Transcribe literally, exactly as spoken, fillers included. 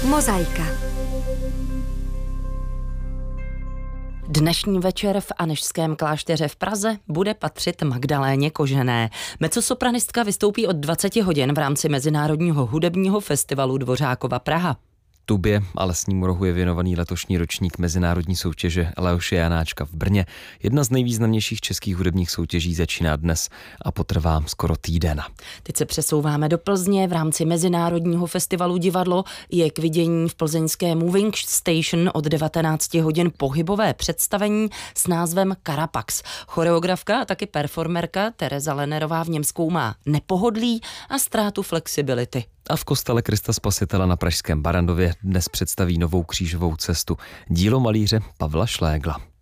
Mozaika. Dnešní večer v Anežském klášteře v Praze bude patřit Magdaléně Kožené. Mezzosopranistka vystoupí od dvaceti hodin v rámci Mezinárodního hudebního festivalu Dvořákova Praha. Tubě a Lesnímu rohu je věnovaný letošní ročník mezinárodní soutěže Leoše Janáčka v Brně. Jedna z nejvýznamnějších českých hudebních soutěží začíná dnes a potrvá skoro týden. Teď se přesouváme do Plzně. V rámci Mezinárodního festivalu Divadlo je k vidění v plzeňské Moving Station od devatenácti hodin pohybové představení s názvem Karapax. Choreografka a taky performerka Tereza Lenerová v něm zkoumá nepohodlí a ztrátu flexibility. A v kostele Krista Spasitele na pražském Barrandově dnes představí novou křížovou cestu, dílo malíře Pavla Šlégla.